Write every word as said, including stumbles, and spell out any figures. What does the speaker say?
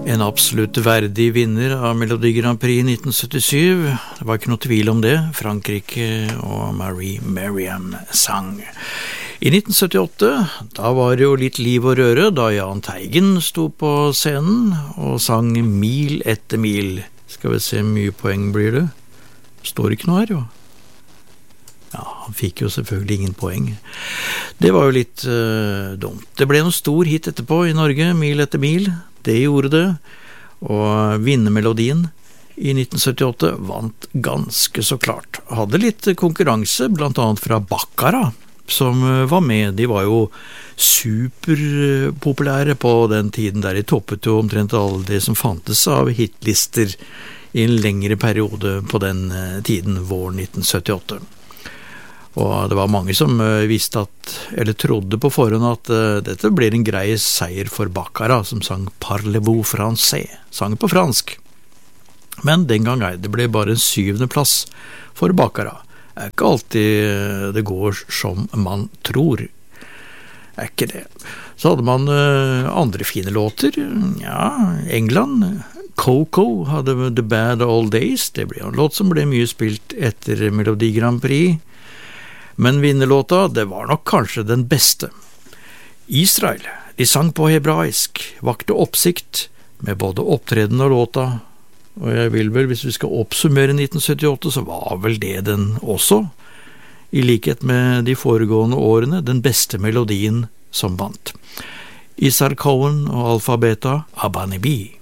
En absolutt verdig vinner av Melodi Grand Prix i nitten syttisju. Det var ikke noe tvil om det. Frankrike og Marie Merriam sang. I nitten syttiåtte, da var det jo litt liv og røre da Jahn Teigen sto på scenen og sang Mil etter mil. Skal vi se, mye poeng blir det? Står ikke noe her, jo. Ja, han fikk jo selvfølgelig ingen poeng. Det var jo litt uh, dumt. Det ble en stor hit etterpå i Norge, Mil etter mil. Det gjorde det, og vinnermelodien i nitten syttiåtte vant ganske så klart. Hadde litt konkurranse, blant annet fra Baccara, som var med. De var jo superpopulære på den tiden der. De toppet jo omtrent alle det som fantes av hitlister i en lengre periode på den tiden, våren nitten syttiåtte. Og det var mange som visste at, eller trodde på forhånd at uh, dette blir en grei seier for Baccara, som sang Parlez-vous français, sang på fransk. Men den gang det ble bare en syvende plass for Baccara. Det er ikke alltid det går som man tror. Det er ikke det. Så hadde man uh, andre fine låter. Ja, England. Coco hadde The Bad Old Days. Det ble en låt som ble mye spilt etter Melodi Grand Prix. Men vinnerlåta, det var nok kanskje den beste. Israel, de sang på hebraisk, vakte oppsikt med både opptreden og låta, og jeg vil vel, hvis vi skal oppsummere nitten syttiåtte, så var vel det den også, i likhet med de foregående årene, den beste melodien som vant. Isar Cohen og Alfa Beta, Abba Nebi.